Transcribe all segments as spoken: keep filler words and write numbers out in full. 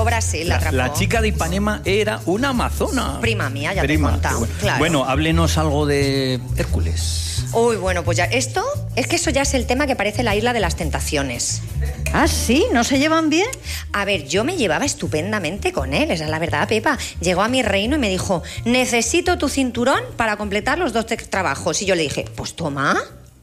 Brasil la atrapó. La chica de Ipanema era una amazona. Prima mía, ya Prima, te he contado. Bueno. Claro. Bueno, háblenos algo de Hércules. Uy, bueno, pues ya, esto, es que eso ya es el tema que parece la isla de las tentaciones. ¿Ah, sí? ¿No se llevan bien? A ver, yo me llevaba estupendamente con él, esa es la verdad, Pepa. Llegó a mi reino y me dijo, necesito tu cinturón para completar los dos trabajos. Y yo le dije, pues toma.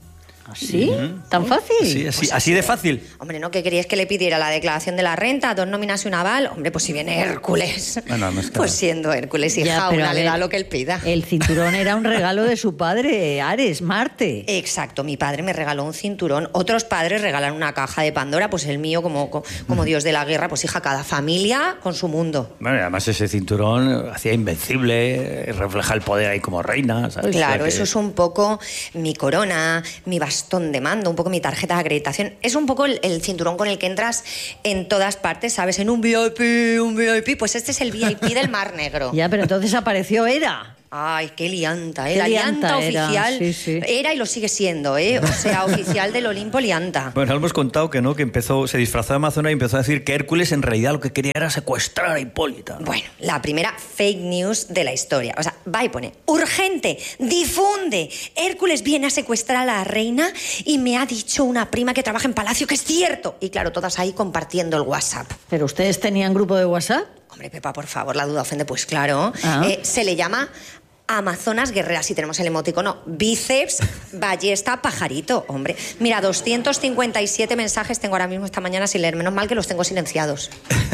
¿Así? ¿Tan fácil? Sí, así, Pues así de fácil. Hombre, ¿no? ¿Qué queríais que le pidiera? ¿La declaración de la renta? ¿Dos nóminas y un aval? Hombre, pues si viene Hércules. Bueno, no es pues siendo Hércules, hija, Ya, pero una a le ver, da lo que él pida. El cinturón era un regalo de su padre, Ares, Marte. Exacto, mi padre me regaló un cinturón. Otros padres regalan una caja de Pandora, pues el mío, como, como Dios de la guerra, pues hija, cada familia con su mundo. Bueno, y además ese cinturón hacía invencible, refleja el poder ahí como reina, ¿sabes? Claro, O sea que... eso es un poco mi corona, mi bastón de mando, un poco mi tarjeta de acreditación. Es un poco el, el cinturón con el que entras en todas partes, ¿sabes? En un V I P, un V I P, pues este es el V I P del Mar Negro. Ya, pero entonces apareció Hera. Ay, qué lianta, ¿eh? Qué La lianta, lianta era, oficial sí, sí. era y lo sigue siendo, ¿eh? O sea, oficial del Olimpo lianta. Bueno, hemos contado que no, que empezó, se disfrazó de amazona y empezó a decir que Hércules en realidad lo que quería era secuestrar a Hipólita. Bueno, la primera fake news de la historia. O sea, va y pone, urgente, difunde. Hércules viene a secuestrar a la reina y me ha dicho una prima que trabaja en Palacio que es cierto. Y claro, todas ahí compartiendo el WhatsApp. ¿Pero ustedes tenían grupo de WhatsApp? Hombre, Pepa, por favor, la duda ofende. Pues claro, Ah. eh, se le llama Amazonas Guerreras y tenemos el emoticono bíceps, ballesta, pajarito. Hombre, mira, doscientos cincuenta y siete mensajes tengo ahora mismo esta mañana sin leer. Menos mal que los tengo silenciados.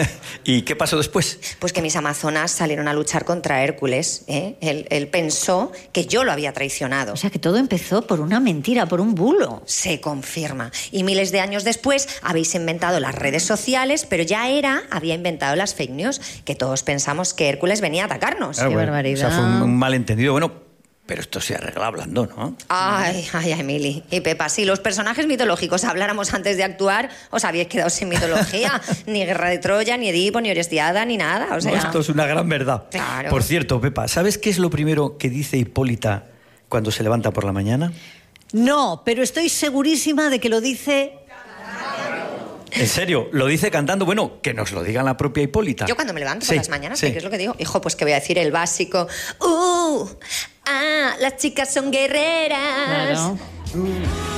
¿Y qué pasó después? Pues que mis amazonas salieron a luchar contra Hércules. ¿eh? Él, él pensó que yo lo había traicionado. O sea, que todo empezó por una mentira, por un bulo. Se confirma. Y miles de años después habéis inventado las redes sociales, pero ya Hera había inventado las fake news, que todos pensamos que Hércules venía a atacarnos. Claro, Qué bueno, barbaridad. O sea, fue un, un malentendido. Bueno, pero esto se arregla hablando, ¿no? Ay, ay, Emily. Y Pepa, si los personajes mitológicos habláramos antes de actuar, os habíais quedado sin mitología. Ni Guerra de Troya, ni Edipo, ni Orestiada, ni nada. O sea, No, esto es una gran verdad. Claro. Por cierto, Pepa, ¿sabes qué es lo primero que dice Hipólita cuando se levanta por la mañana? No, pero estoy segurísima de que lo dice... En serio, lo dice cantando. Bueno, que nos lo diga la propia Hipólita. yo cuando me levanto Sí, por las mañanas, sí. ¿qué es lo que digo? Hijo, pues que voy a decir el básico. ¡Uh! ¡Ah! Las chicas son guerreras. Claro.